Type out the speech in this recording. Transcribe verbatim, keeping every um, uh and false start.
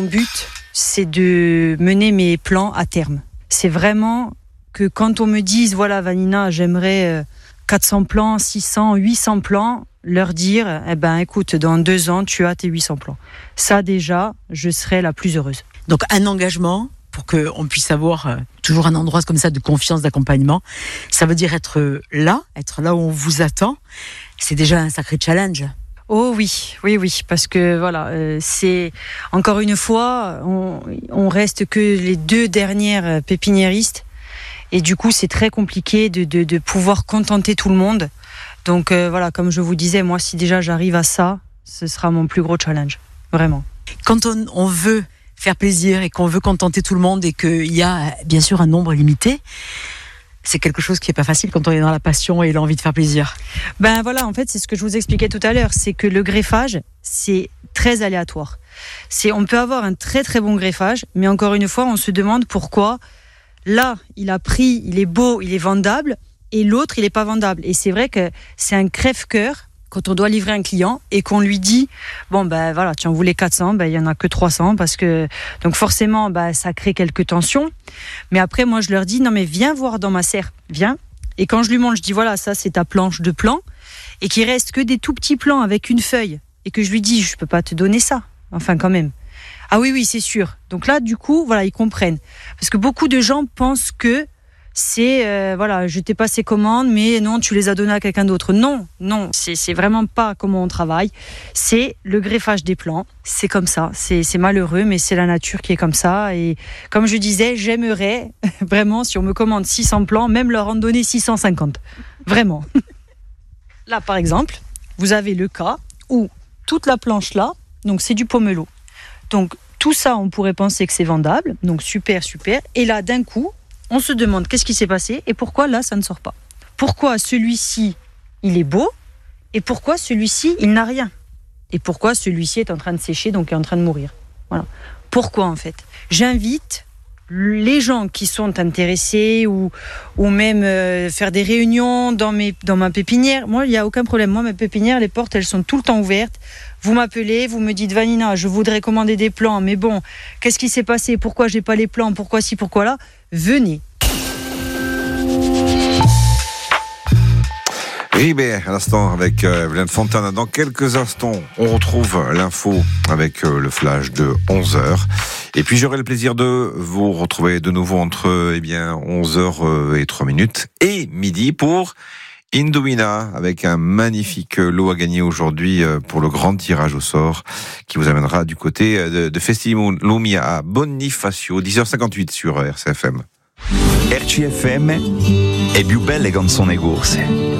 mon but, c'est de mener mes plans à terme. C'est vraiment que quand on me dise, voilà Vanina, j'aimerais quatre cents plans, six cents, huit cents plans, leur dire, eh ben écoute, dans deux ans, tu as tes huit cents plans. Ça déjà, je serai la plus heureuse. Donc un engagement pour qu'on puisse avoir euh, toujours un endroit comme ça de confiance, d'accompagnement. Ça veut dire être là, être là où on vous attend. C'est déjà un sacré challenge. Oh oui, oui, oui, parce que voilà, euh, c'est encore une fois, on, on reste que les deux dernières pépiniéristes et du coup c'est très compliqué de, de, de pouvoir contenter tout le monde. Donc euh, voilà, comme je vous disais, moi si déjà j'arrive à ça, ce sera mon plus gros challenge, vraiment. Quand on, on veut faire plaisir et qu'on veut contenter tout le monde et qu'il y a bien sûr un nombre limité, c'est quelque chose qui n'est pas facile quand on est dans la passion et l'envie de faire plaisir. Ben voilà, en fait, c'est ce que je vous expliquais tout à l'heure, c'est que le greffage, c'est très aléatoire. C'est, on peut avoir un très très bon greffage, mais encore une fois, on se demande pourquoi là, il a pris, il est beau, il est vendable, et l'autre, il n'est pas vendable. Et c'est vrai que c'est un crève-cœur quand on doit livrer un client et qu'on lui dit bon ben voilà, tu en voulais quatre cents, ben il y en a que trois cents parce que donc forcément ben ça crée quelques tensions. Mais après moi je leur dis non mais viens voir dans ma serre, viens. Et quand je lui montre, je dis voilà, ça c'est ta planche de plan et qu'il reste que des tout petits plans avec une feuille et que je lui dis je peux pas te donner ça. Enfin quand même. Ah oui oui, c'est sûr. Donc là du coup, voilà, ils comprennent parce que beaucoup de gens pensent que c'est euh, voilà, je t'ai passé commande, mais non, tu les as données à quelqu'un d'autre. Non, non, c'est c'est vraiment pas comment on travaille. C'est le greffage des plans. C'est comme ça. C'est c'est malheureux, mais c'est la nature qui est comme ça. Et comme je disais, j'aimerais vraiment si on me commande six cents plans, même leur en donner six cent cinquante. Vraiment. Là, par exemple, vous avez le cas où toute la planche là, donc c'est du pomelo. Donc tout ça, on pourrait penser que c'est vendable. Donc super, super. Et là, d'un coup, on se demande qu'est-ce qui s'est passé et pourquoi là ça ne sort pas. Pourquoi celui-ci il est beau et pourquoi celui-ci il n'a rien. Et pourquoi celui-ci est en train de sécher donc est en train de mourir. Voilà. Pourquoi en fait ? J'invite les gens qui sont intéressés ou, ou même euh, faire des réunions dans, mes, dans ma pépinière. Moi il n'y a aucun problème. Moi mes pépinières, les portes elles sont tout le temps ouvertes. Vous m'appelez, vous me dites Vanina, je voudrais commander des plants, mais bon, qu'est-ce qui s'est passé ? Pourquoi j'ai pas les plants ? Pourquoi ci, pourquoi là ? Venez. Ribert, à l'instant, avec euh, Evelyne Fontana. Dans quelques instants, on retrouve l'info avec euh, le flash de onze heures. Et puis, j'aurai le plaisir de vous retrouver de nouveau entre eh bien onze heures et trois minutes et midi pour Indouina, avec un magnifique lot à gagner aujourd'hui pour le grand tirage au sort qui vous amènera du côté de, de Festival Lumia à Bonifacio, dix heures cinquante-huit sur R C F M. R C F M è più belle canzoni corse.